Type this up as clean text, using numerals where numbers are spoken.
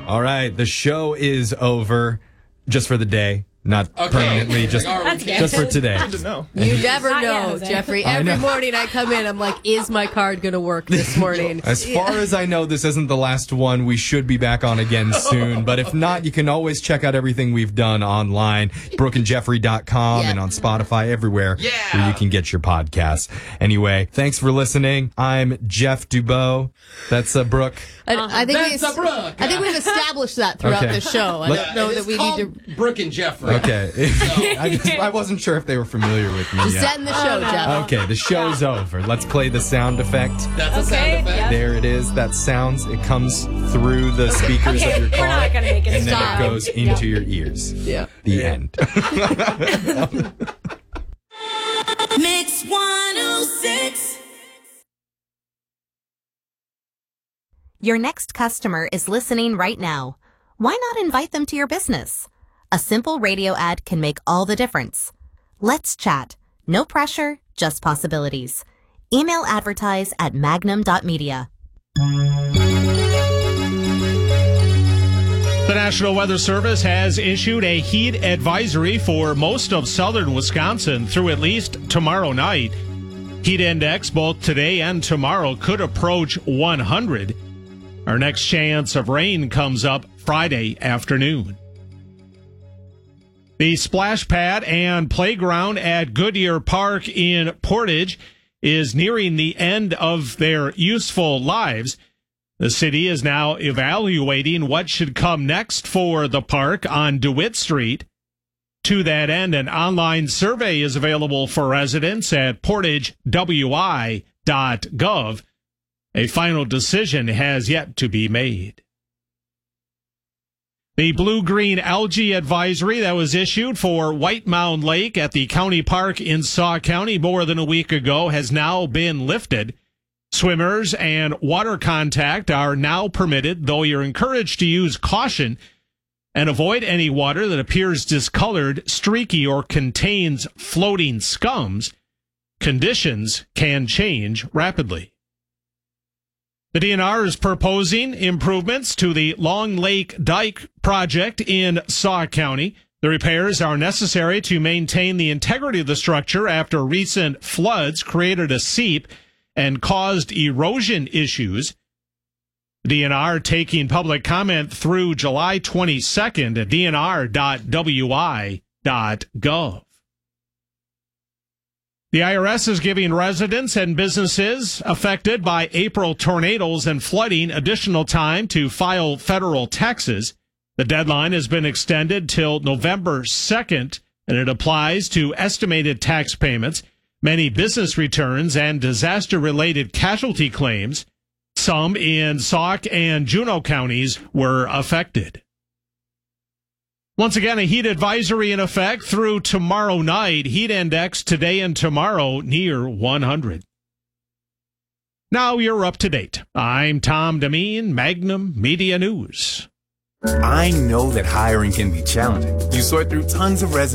All right, the show is over just for the day. Not permanently, just for today. Good to know. You never know, Jeffrey. Every morning I come in, I'm like, is my card going to work this morning? As far as I know, this isn't the last one. We should be back on again soon. But if not, you can always check out everything we've done online, BrookeandJeffrey.com and on Spotify, everywhere where you can get your podcasts. Anyway, thanks for listening. I'm Jeff Dubow. That's Brooke. I think we've established that throughout the show. I don't know that we need to... Brooke and Jeffrey. Okay. I wasn't sure if they were familiar with me Just yet. setting the show, Jeff. Okay, the show's over. Let's play the sound effect. That's a sound effect. There it is. That sounds. It comes through the speakers of your car. We're not going to make it and stop. then it goes into your ears. Yeah. The end. Mix 106. Your next customer is listening right now. Why not invite them to your business? A simple radio ad can make all the difference. Let's chat. No pressure, just possibilities. Email advertise@magnum.media. The National Weather Service has issued a heat advisory for most of southern Wisconsin through at least tomorrow night. Heat index both today and tomorrow could approach 100. Our next chance of rain comes up Friday afternoon. The splash pad and playground at Goodyear Park in Portage is nearing the end of their useful lives. The city is now evaluating what should come next for the park on DeWitt Street. To that end, an online survey is available for residents at portagewi.gov. A final decision has yet to be made. The blue-green algae advisory that was issued for White Mound Lake at the county park in Sauk County more than a week ago has now been lifted. Swimmers and water contact are now permitted, though you're encouraged to use caution and avoid any water that appears discolored, streaky, or contains floating scums. Conditions can change rapidly. The DNR is proposing improvements to the Long Lake Dike project in Sauk County. The repairs are necessary to maintain the integrity of the structure after recent floods created a seep and caused erosion issues. The DNR taking public comment through July 22nd at dnr.wi.gov. The IRS is giving residents and businesses affected by April tornadoes and flooding additional time to file federal taxes. The deadline has been extended till November 2nd, and it applies to estimated tax payments, many business returns, and disaster-related casualty claims. Some in Sauk and Juneau counties were affected. Once again, a heat advisory in effect through tomorrow night. Heat index today and tomorrow near 100. Now you're up to date. I'm Tom Demeen, Magnum Media News. I know that hiring can be challenging. You sort through tons of resumes.